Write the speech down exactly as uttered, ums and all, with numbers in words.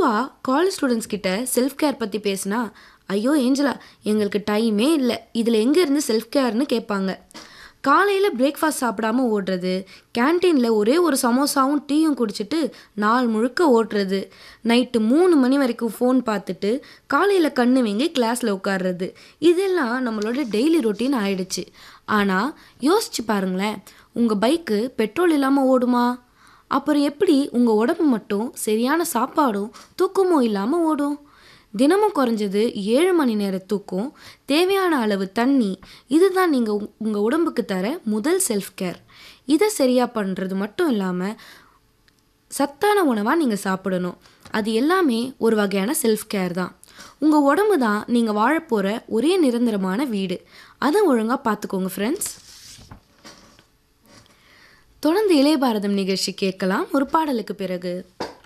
பொதுவாக college students கிட்ட self care பற்றி பேசினா, ஐயோ ஏஞ்சலா, எங்களுக்கு டைமே இல்லை, இதில் எங்கேருந்து செல்ஃப் கேர்னு கேட்பாங்க. காலையில் பிரேக்ஃபாஸ்ட் சாப்பிடாம ஓடுறது, கேன்டீனில் ஒரே ஒரு சமோசாவும் டீயும் குடிச்சிட்டு நாள் முழுக்க ஓட்டுறது, நைட்டு மூணு மணி வரைக்கும் ஃபோன் பார்த்துட்டு காலையில் கண்ணு வீங்கி கிளாஸில் உட்கார்றது, இதெல்லாம் நம்மளோட டெய்லி ரொட்டீன் ஆயிடுச்சு. ஆனால் யோசிச்சு பாருங்களேன், உங்கள் பைக்கு பெட்ரோல் இல்லாமல் ஓடுமா? அப்புறம் எப்படி உங்கள் உடம்பு மட்டும் சரியான சாப்பாடும் தூக்கமும் இல்லாமல் ஓடும்? தினமும் குறைஞ்சது ஏழு மணி நேர தூக்கம், தேவையான அளவு தண்ணி, இதுதான் நீங்கள் உங்கள் உடம்புக்கு தர முதல் செல்ஃப் கேர். இதை சரியாக பண்ணுறது மட்டும் இல்லாமல் சத்தான உணவாக நீங்கள் சாப்பிடணும். அது எல்லாமே ஒரு வகையான செல்ஃப் கேர் தான். உங்கள் உடம்பு தான் நீங்கள் வாழப்போகிற ஒரே நிரந்தரமான வீடு. அதை ஒழுங்காக பார்த்துக்கோங்க ஃப்ரெண்ட்ஸ். தொடர்ந்து இளைய பாரதம் நிகழ்ச்சி கேட்கலாம் ஒரு பாடலுக்கு பிறகு.